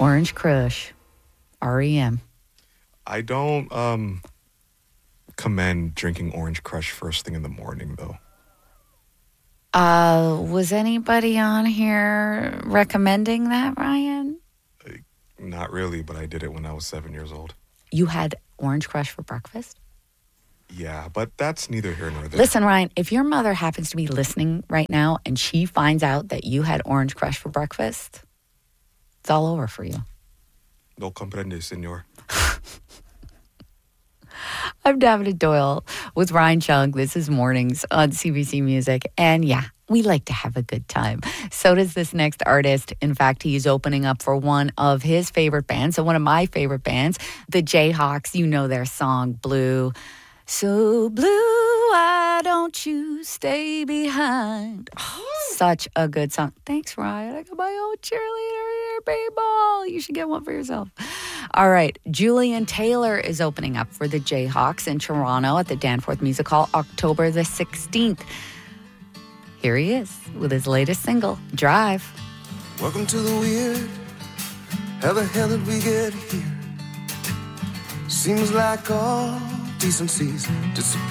Orange Crush. REM. I don't commend drinking Orange Crush first thing in the morning, though. Was anybody on here recommending that, Ryan? Not really, but I did it when I was 7 years old. You had Orange Crush for breakfast? Yeah, but that's neither here nor there. Listen, Ryan, if your mother happens to be listening right now and she finds out that you had Orange Crush for breakfast, it's all over for you. No comprende, senor. I'm Davina Doyle with Ryan Chung. This is Mornings on CBC Music. And yeah, we like to have a good time. So does this next artist. In fact, he is opening up for one of his favorite bands. So one of my favorite bands, the Jayhawks. You know their song, Blue. So blue, why don't you stay behind? Oh, such a good song. Thanks, Ryan. I got my own cheerleader here, baseball. You should get one for yourself. All right. Julian Taylor is opening up for the Jayhawks in Toronto at the Danforth Music Hall October the 16th. Here he is with his latest single, Drive. Welcome to the weird. How the hell did we get here? Seems like all decencies disappear.